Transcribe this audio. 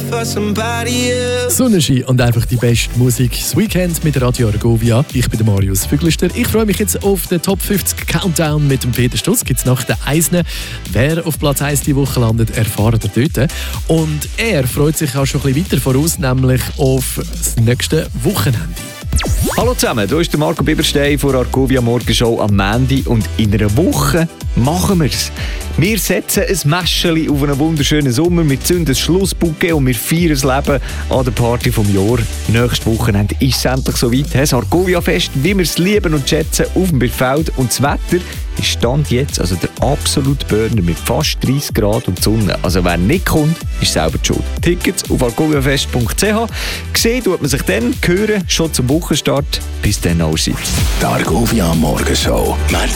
for somebody else. Sonnenschein und einfach die beste Musik. Das Weekend mit Radio Argovia. Ich bin der Marius Füglister. Ich freue mich jetzt auf den Top 50 Countdown mit dem Peter Stutz. Gibt es nach den Eisnen. Wer auf Platz 1 die Woche landet, erfahren wir dort. Und er freut sich auch schon ein bisschen weiter voraus, nämlich auf das nächste Wochenende. Hallo zusammen, hier ist der Marco Biberstein von Argovia Morgenshow am Montag und in einer Woche machen wir es. Wir setzen ein Mäschchen auf einen wunderschönen Sommer, wir zünden ein Schlussbouquet und wir feiern das Leben an der Party vom Jahr. Nächstes Wochenende ist es endlich soweit. Das Argovia-Fest, wie wir es lieben und schätzen, auf dem Bielfeld. Und das Wetter ist Stand jetzt also der absolute Burner mit fast 30 Grad und Sonne. Also wer nicht kommt, ist selber die Schuld. Tickets auf argoviafest.ch. Gesehen tut man sich dann, hören schon zum Wochenstart. Bis dann allerseits. Die Argovia Morgenshow, Montag